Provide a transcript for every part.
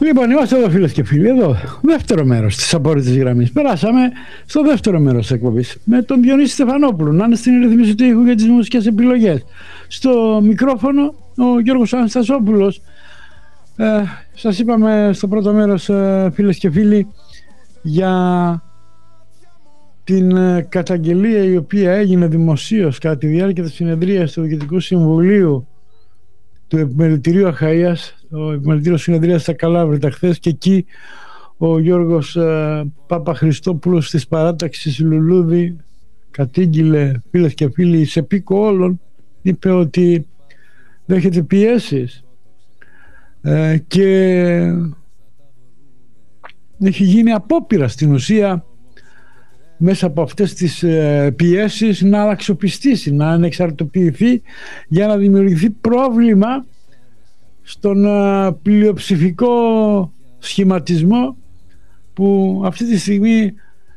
Λοιπόν, είμαστε εδώ φίλες και φίλοι, εδώ, δεύτερο μέρος της απόρριτης γραμμής. Περάσαμε στο δεύτερο μέρος της εκπομπής με τον Διονύση Στεφανόπουλο να είναι στην ρυθμίση του ήχου για τις μουσικές επιλογές. Στο μικρόφωνο ο Γιώργος Αναστασόπουλος. Σας είπαμε στο πρώτο μέρος, φίλες και φίλοι, για την καταγγελία η οποία έγινε δημοσίως κατά τη διάρκεια της συνεδρίας του Διοικητικού Συμβουλίου του Επιμελητηρίου Αχαΐας. Το Επιμελητήριο συνεδρίας στα Καλάβρητα χθες και εκεί ο Γιώργος Παπαχριστόπουλος της παράταξης Λουλούδη κατήγγειλε, φίλες και φίλοι, σε πίκο όλων, είπε ότι δέχεται πιέσεις και έχει γίνει απόπειρα στην ουσία μέσα από αυτές τις πιέσεις να αξιοπιστήσει, να ανεξαρτοποιηθεί για να δημιουργηθεί πρόβλημα στον πλειοψηφικό σχηματισμό που αυτή τη στιγμή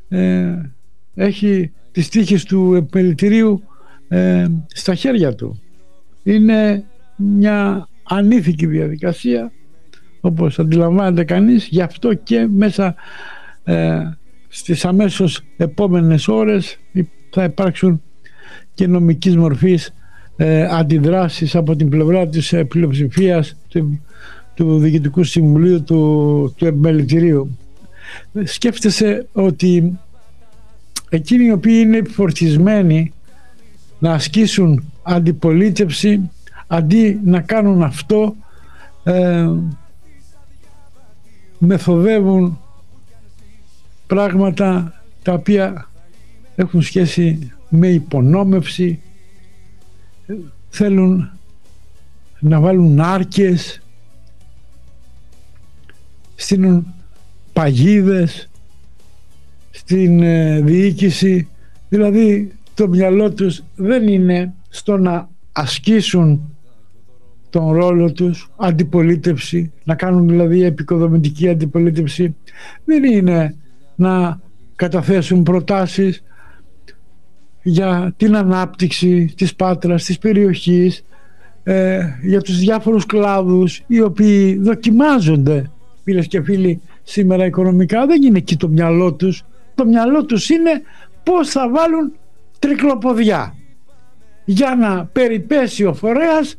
έχει τις τύχες του επιμελητηρίου στα χέρια του. Είναι μια ανήθικη διαδικασία, όπως αντιλαμβάνεται κανείς, γι' αυτό και μέσα στις αμέσως επόμενες ώρες θα υπάρξουν και νομικής μορφής αντιδράσεις από την πλευρά της πλειοψηφίας του Διοικητικού Συμβουλίου του Επιμελητηρίου. Σκέφτεσαι ότι εκείνοι οι οποίοι είναι φορτισμένοι να ασκήσουν αντιπολίτευση, αντί να κάνουν αυτό, μεθοδεύουν πράγματα τα οποία έχουν σχέση με υπονόμευση, θέλουν να βάλουν άρκες, στείλουν παγίδες στην διοίκηση, δηλαδή το μυαλό τους δεν είναι στο να ασκήσουν τον ρόλο τους, αντιπολίτευση, να κάνουν δηλαδή επικοδομητική αντιπολίτευση, δεν είναι να καταθέσουν προτάσεις για την ανάπτυξη της Πάτρας, της περιοχής, για τους διάφορους κλάδους οι οποίοι δοκιμάζονται, φίλες και φίλοι, σήμερα οικονομικά. Δεν είναι εκεί το μυαλό τους. Το μυαλό τους είναι πώς θα βάλουν τρικλοποδιά για να περιπέσει ο φορέας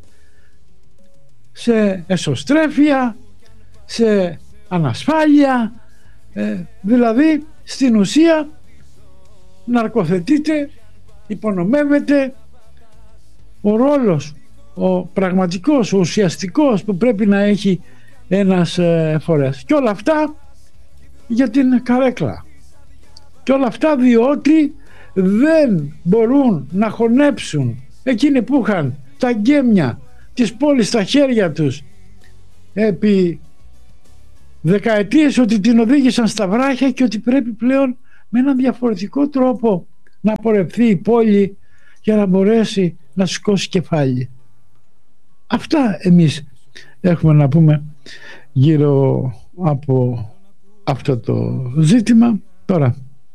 σε εσωστρέφεια, σε ανασφάλεια, δηλαδή στην ουσία ναρκοθετείται, υπονομεύεται ο ρόλος, ο πραγματικός, ο ουσιαστικός που πρέπει να έχει ένας φορέας. Και όλα αυτά για την καρέκλα. Και όλα αυτά διότι δεν μπορούν να χωνέψουν εκείνοι που είχαν τα γκέμια της πόλης στα χέρια τους επί δεκαετίες, ότι την οδήγησαν στα βράχια και ότι πρέπει πλέον με έναν διαφορετικό τρόπο να πορευθεί η πόλη για να μπορέσει να σηκώσει κεφάλι. Αυτά εμείς έχουμε να πούμε γύρω από αυτό το ζήτημα. Τώρα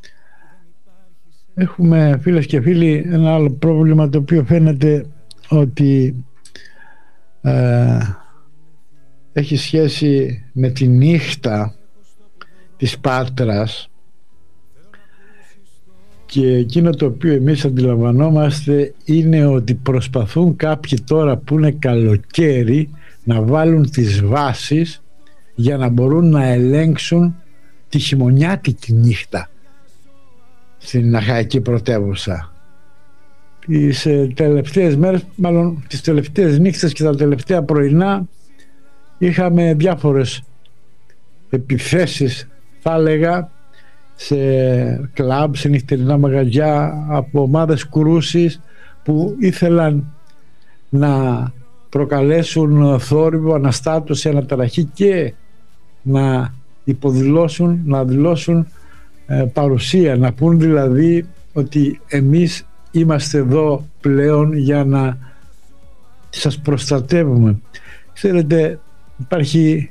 έχουμε, φίλες και φίλοι, ένα άλλο πρόβλημα το οποίο φαίνεται ότι έχει σχέση με τη νύχτα της Πάτρας, και εκείνο το οποίο εμείς αντιλαμβανόμαστε είναι ότι προσπαθούν κάποιοι τώρα που είναι καλοκαίρι να βάλουν τις βάσεις για να μπορούν να ελέγξουν τη χειμωνιάτικη νύχτα στην Αχαϊκή πρωτεύουσα. Τις τελευταίες μέρες, μάλλον τις τελευταίες νύχτες και τα τελευταία πρωινά, είχαμε διάφορες επιθέσεις, θα έλεγα, σε κλαμπ, σε νυχτερινά μαγαζιά, από ομάδες κρούσης που ήθελαν να προκαλέσουν θόρυβο, αναστάτωση, αναταραχή και να υποδηλώσουν, να δηλώσουν παρουσία, να πούν δηλαδή ότι εμείς είμαστε εδώ πλέον για να σας προστατεύουμε. Ξέρετε, υπάρχει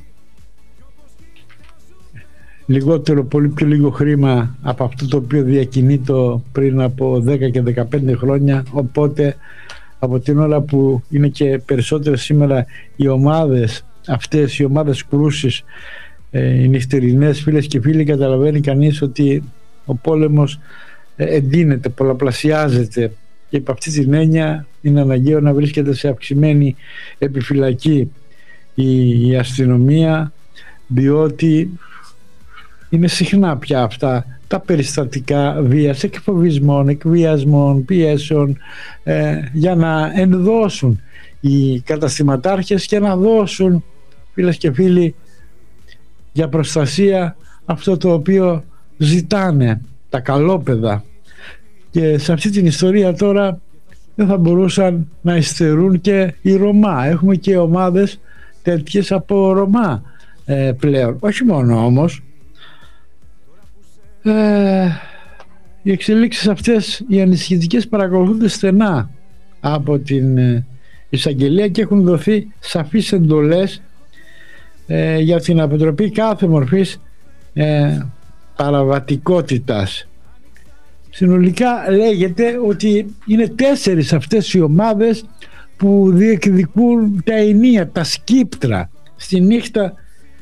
λιγότερο, πολύ πιο λίγο χρήμα από αυτό το οποίο διακινείται πριν από 10 και 15 χρόνια, οπότε από την ώρα που είναι και περισσότερες σήμερα οι ομάδες αυτές, οι ομάδες κρούσης, οι νυχτερινές, φίλες και φίλοι, καταλαβαίνει κανείς ότι ο πόλεμος εντείνεται, πολλαπλασιάζεται, και υπ' αυτή την έννοια είναι αναγκαίο να βρίσκεται σε αυξημένη επιφυλακή η αστυνομία, διότι είναι συχνά πια αυτά τα περιστατικά βίας, εκφοβισμών, εκβιασμών, πιέσεων, για να ενδώσουν οι καταστηματάρχες και να δώσουν, φίλες και φίλοι, για προστασία αυτό το οποίο ζητάνε τα καλόπαιδα. Και σε αυτή την ιστορία τώρα δεν θα μπορούσαν να υστερούν και οι Ρωμά. Έχουμε και ομάδες τέτοιες από Ρωμά πλέον. Όχι μόνο όμως. Οι εξελίξεις αυτές, οι ανησυχητικές, παρακολουθούνται στενά από την εισαγγελία και έχουν δοθεί σαφείς εντολές για την αποτροπή κάθε μορφής παραβατικότητας. Συνολικά λέγεται ότι είναι 4 αυτές οι ομάδες που διεκδικούν τα ενία, τα σκύπτρα στη νύχτα,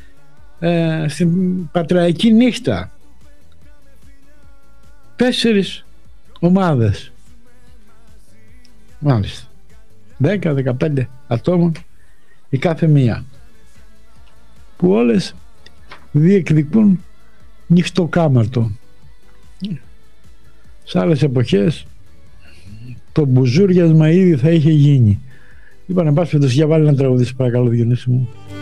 στην πατραϊκή νύχτα. 4 ομάδες, μάλιστα, 10-15 ατόμων η κάθε μία, που όλες διεκδικούν νυχτοκάμαρτο. Σε άλλες εποχές το μπουζούριασμα ήδη θα είχε γίνει. Λοιπόν, εν πάση περιπτώσει, για βάλει ένα τραγούδι, παρακαλώ, Διονύση μου.